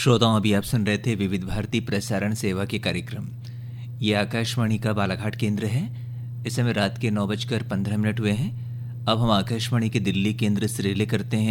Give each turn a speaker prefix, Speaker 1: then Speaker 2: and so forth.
Speaker 1: श्रोताओं, अभी आप सुन रहे थे विविध भारती प्रसारण सेवा के कार्यक्रम। ये आकाशवाणी का बालाघाट केंद्र है। इस समय रात के 9:15 हुए हैं। अब हम आकाशवाणी के दिल्ली केंद्र से रिले करते हैं